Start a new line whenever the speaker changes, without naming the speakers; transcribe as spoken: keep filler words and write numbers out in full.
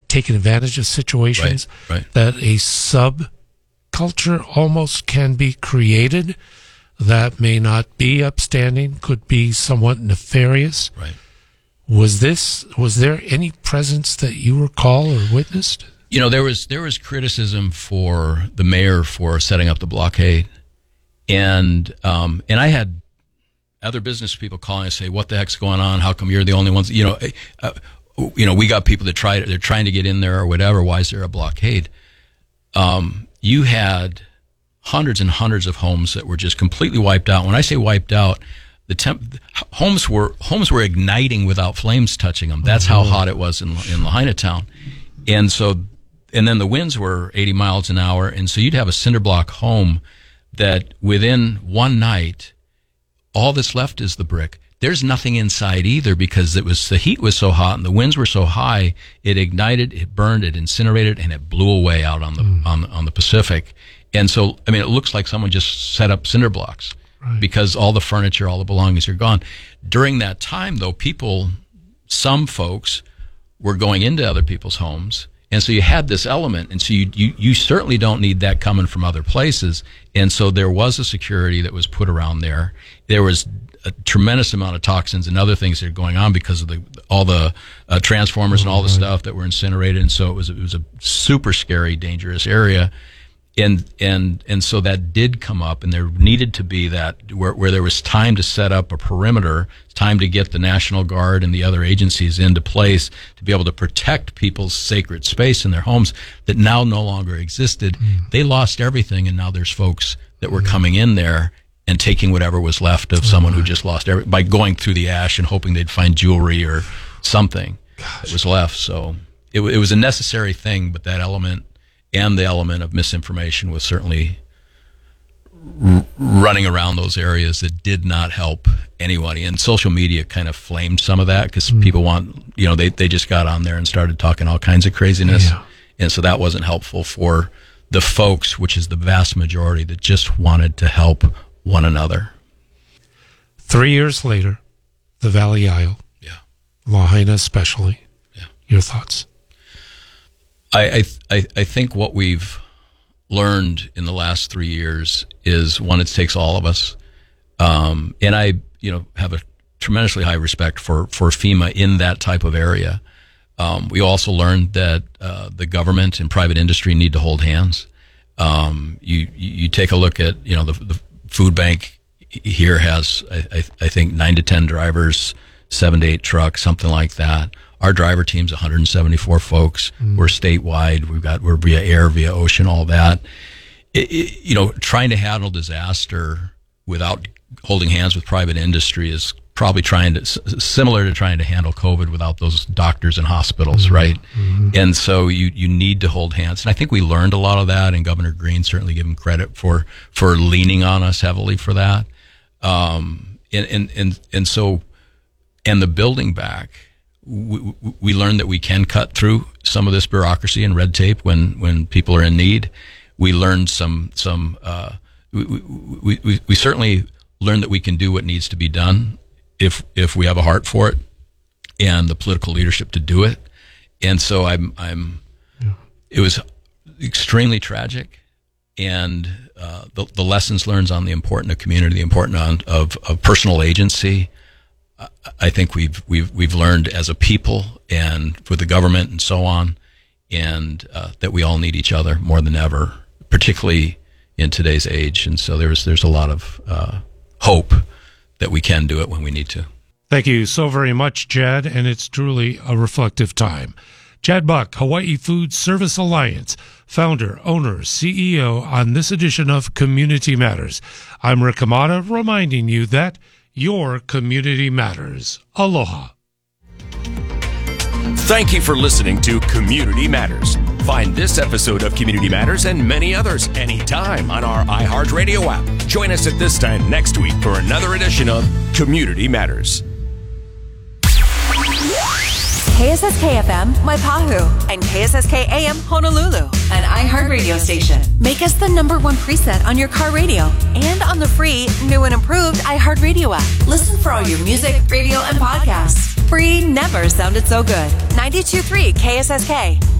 taken advantage of situations,
right, right.
that a subculture almost can be created that may not be upstanding, could be somewhat nefarious.
Right.
Was this, was there any presence that you recall or witnessed?
You know, there was there was criticism for the mayor for setting up the blockade, and um, and I had other business people calling and say, "What the heck's going on? How come you're the only ones?" You know, uh, you know, we got people that try they're trying to get in there or whatever. Why is there a blockade? Um, you had hundreds and hundreds of homes that were just completely wiped out. When I say wiped out, the temp homes were homes were igniting without flames touching them. That's how hot it was in in Lahaina town, and so. And then the winds were eighty miles an hour, and so you'd have a cinder block home that within one night, all that's left is the brick. There's nothing inside either because it was the heat was so hot and the winds were so high. It ignited, it burned, it incinerated, and it blew away out on the mm. on on the Pacific. And so, I mean, it looks like someone just set up cinder blocks right. because all the furniture, all the belongings are gone. During that time, though, people, some folks, were going into other people's homes. And so you had this element, and so you, you, you certainly don't need that coming from other places. And so there was a security that was put around there. There was a tremendous amount of toxins and other things that are going on because of the all the uh, transformers oh, and all the right. stuff that were incinerated. And so it was it was a super scary, dangerous area. And and and so that did come up, and there needed to be that where, where there was time to set up a perimeter, time to get the National Guard and the other agencies into place to be able to protect people's sacred space in their homes that now no longer existed. Mm. They lost everything, and now there's folks that were mm. coming in there and taking whatever was left of oh, someone who just lost every by going through the ash and hoping they'd find jewelry or something Gosh. that was left. So it, it was a necessary thing, but that element. And the element of misinformation was certainly r- running around those areas that did not help anybody. And social media kind of flamed some of that because mm. people want, you know, they, they just got on there and started talking all kinds of craziness. Yeah. And so that wasn't helpful for the folks, which is the vast majority, that just wanted to help one another.
Three years later, the Valley Isle,
yeah,
Lahaina especially,
yeah.
Your thoughts?
I, I I think what we've learned in the last three years is, one, it takes all of us, um, and I you know have a tremendously high respect for for FEMA in that type of area. Um, we also learned that uh, the government and private industry need to hold hands. Um, you you take a look at you know the, the food bank here has I, I, I think nine to ten drivers, seven to eight trucks, something like that. Our driver team's one hundred seventy-four folks. Mm. We're statewide. We've got we're via air, via ocean, all that. It, it, you know, trying to handle disaster without holding hands with private industry is probably trying to similar to trying to handle COVID without those doctors and hospitals, mm-hmm. right? Mm-hmm. And so you you need to hold hands. And I think we learned a lot of that. And Governor Green, certainly give him credit for for leaning on us heavily for that. Um, and and and and so and the building back. We, we learned that we can cut through some of this bureaucracy and red tape when, when people are in need. We learned some some. Uh, we, we, we we certainly learned that we can do what needs to be done if if we have a heart for it and the political leadership to do it. And so I'm I'm. Yeah. It was extremely tragic, and uh, the the lessons learned on the importance of community, the importance on, of of personal agency. I think we've we've we've learned as a people and with the government and so on, and uh, that we all need each other more than ever, particularly in today's age. And so there's there's a lot of uh, hope that we can do it when we need to.
Thank you so very much, Chad, and it's truly a reflective time. Chad Buck, Hawaii Food Service Alliance, founder, owner, C E O, on this edition of Community Matters. I'm Rick Amata, reminding you that your community matters. Aloha.
Thank you for listening to Community Matters. Find this episode of Community Matters and many others anytime on our iHeartRadio app. Join us at this time next week for another edition of Community Matters.
K S S K F M, Waipahu, and K S S K A M, Honolulu, an iHeartRadio station. Make us the number one preset on your car radio and on the free, new and improved iHeartRadio app. Listen for all your music, radio, and podcasts. Free never sounded so good. ninety-two point three K S S K.